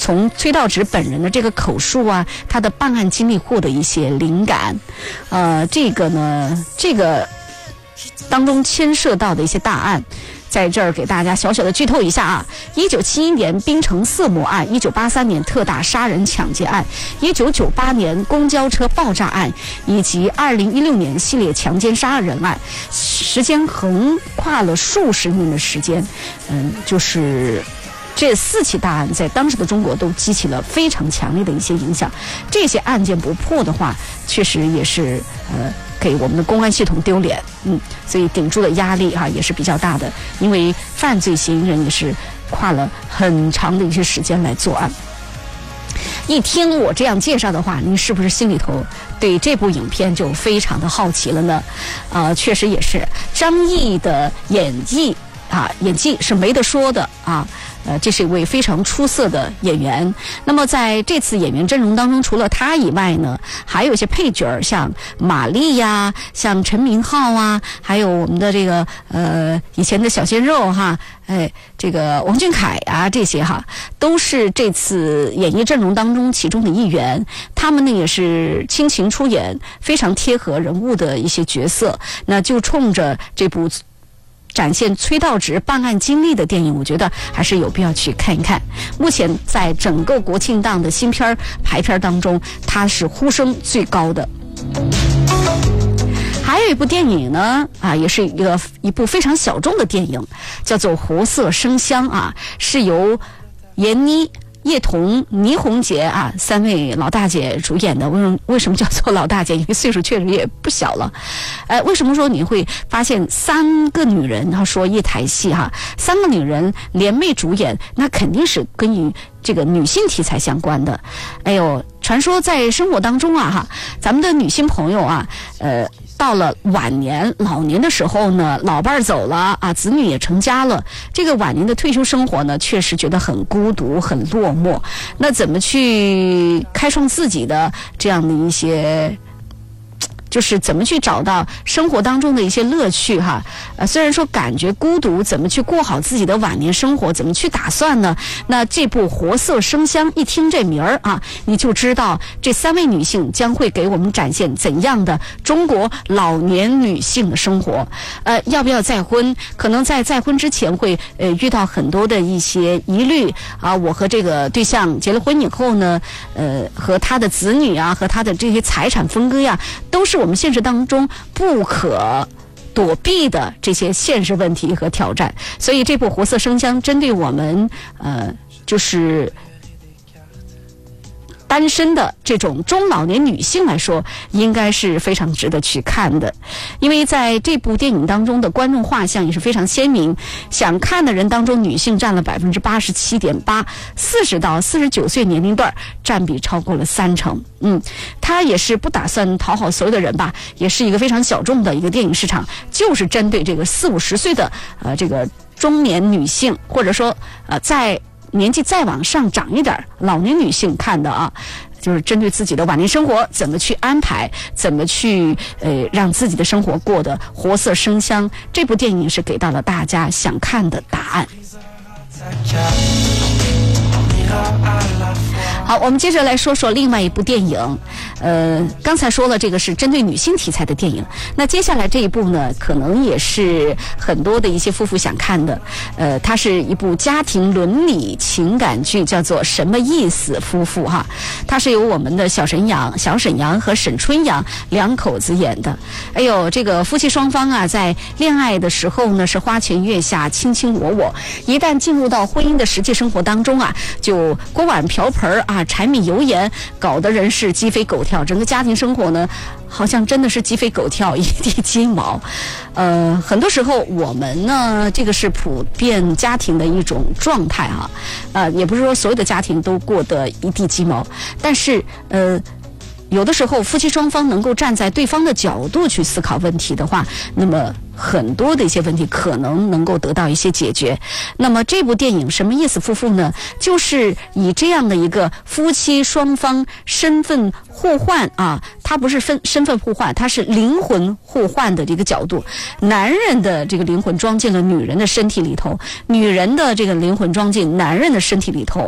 从崔道直本人的这个口述啊，他的办案经历获得一些灵感。这个当中牵涉到的一些大案，在这儿给大家小小的剧透一下啊：1971年槟城色魔案，1983年特大杀人抢劫案，1998年公交车爆炸案，以及2016年系列强奸杀人案，时间横跨了数十年的时间。就是这4起大案在当时的中国都激起了非常强烈的一些影响。这些案件不破的话，确实也是给我们的公安系统丢脸。所以顶住的压力也是比较大的，因为犯罪嫌疑人也是跨了很长的一些时间来作案。一听我这样介绍的话，您是不是心里头对这部影片就非常的好奇了呢？确实也是，张译的演技是没得说的啊。这是一位非常出色的演员。那么在这次演员阵容当中，除了他以外呢，还有一些配角，像马丽呀，像陈明昊啊，还有我们的这个以前的小鲜肉这个王俊凯啊，这些都是这次演艺阵容当中其中的一员。他们呢也是倾情出演，非常贴合人物的一些角色。那就冲着这部展现崔道直办案经历的电影，我觉得还是有必要去看一看。目前在整个国庆档的新片排片当中，它是呼声最高的。还有一部电影呢，也是一部非常小众的电影，叫做《活色生香》是由闫妮、叶童、倪虹洁3位老大姐主演的。为什么叫做老大姐？因为岁数确实也不小了。为什么说你会发现3个女人说一台戏3个女人联袂主演，那肯定是跟这个女性题材相关的。传说在生活当中咱们的女性朋友到了晚年老年的时候呢，老伴儿走了子女也成家了，这个晚年的退休生活呢，确实觉得很孤独很落寞。那怎么去开创自己的这样的一些，就是怎么去找到生活当中的一些乐趣虽然说感觉孤独，怎么去过好自己的晚年生活，怎么去打算呢？那这部《活色生香》一听这名儿你就知道这3位女性将会给我们展现怎样的中国老年女性的生活。要不要再婚？可能在再婚之前会遇到很多的一些疑虑我和这个对象结了婚以后呢，和他的子女和他的这些财产分割都是我们现实当中不可躲避的这些现实问题和挑战。所以这部《活色生香》针对我们就是单身的这种中老年女性来说，应该是非常值得去看的。因为在这部电影当中的观众画像也是非常鲜明，想看的人当中女性占了 87.8%，40到49岁年龄段占比超过了30%。他也是不打算讨好所有的人吧，也是一个非常小众的一个电影市场，就是针对这个40-50岁的这个中年女性，或者说在年纪再往上长一点老年女性看的就是针对自己的晚年生活怎么去安排，怎么去让自己的生活过得活色生香。这部电影是给到了大家想看的答案。好，我们接着来说说另外一部电影。刚才说了这个是针对女性题材的电影，那接下来这一部呢，可能也是很多的一些夫妇想看的。它是一部家庭伦理情感剧，叫做《什么意思夫妇》它是由我们的小沈阳和沈春阳2口子演的。这个夫妻双方在恋爱的时候呢是花前月下卿卿我我，一旦进入到婚姻的实际生活当中就锅碗瓢盆柴米油盐，搞得人是鸡飞狗跳，整个家庭生活呢好像真的是鸡飞狗跳，一地鸡毛。很多时候我们呢这个是普遍家庭的一种状态也不是说所有的家庭都过得一地鸡毛，但是有的时候夫妻双方能够站在对方的角度去思考问题的话，那么很多的一些问题可能能够得到一些解决。那么这部电影什么意思夫妇呢，就是以这样的一个夫妻双方身份互换它不是身份互换，它是灵魂互换的这个角度。男人的这个灵魂装进了女人的身体里头，女人的这个灵魂装进男人的身体里头